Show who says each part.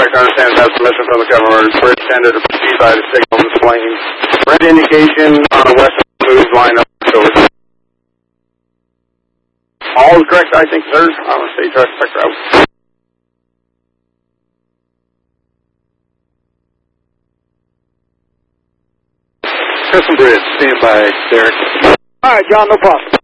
Speaker 1: suspect understands has permission from the governor for its tender to proceed by the signal displaying red indication on the west smooth line up shore. All is correct, I think, sir. I'm a state suspect route.
Speaker 2: Crescent Bridge, stand by, Derek.
Speaker 3: All right, John, no problem.